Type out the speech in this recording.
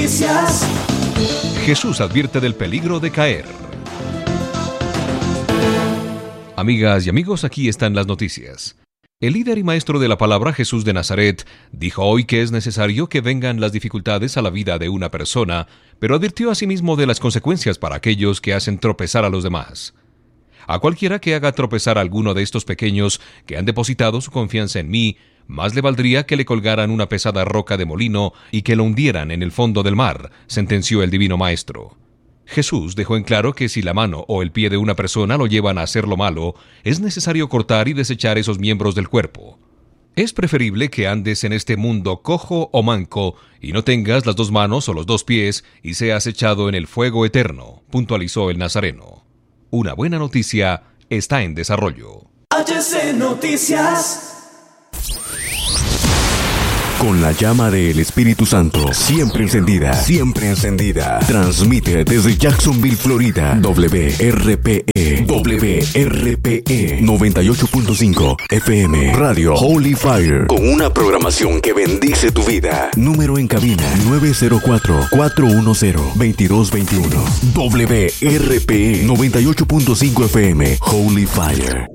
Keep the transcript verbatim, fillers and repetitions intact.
Noticias. Jesús advierte del peligro de caer. Amigas y amigos, aquí están las noticias. El líder y maestro de la palabra, Jesús de Nazaret, dijo hoy que es necesario que vengan las dificultades a la vida de una persona, pero advirtió asimismo de las consecuencias para aquellos que hacen tropezar a los demás. A cualquiera que haga tropezar a alguno de estos pequeños que han depositado su confianza en mí, más le valdría que le colgaran una pesada roca de molino y que lo hundieran en el fondo del mar, sentenció el divino maestro. Jesús dejó en claro que si la mano o el pie de una persona lo llevan a hacer lo malo, es necesario cortar y desechar esos miembros del cuerpo. Es preferible que andes en este mundo cojo o manco y no tengas las dos manos o los dos pies y seas echado en el fuego eterno, puntualizó el nazareno. Una buena noticia está en desarrollo. H C Noticias. Con la llama del Espíritu Santo, siempre encendida, siempre encendida. Transmite desde Jacksonville, Florida, W R P E, W R P E noventa y ocho punto cinco F M, Radio Holy Fire, con una programación que bendice tu vida. Número en cabina nueve cero cuatro, cuatro uno cero, dos dos dos uno. W R P E noventa y ocho punto cinco F M, Holy Fire.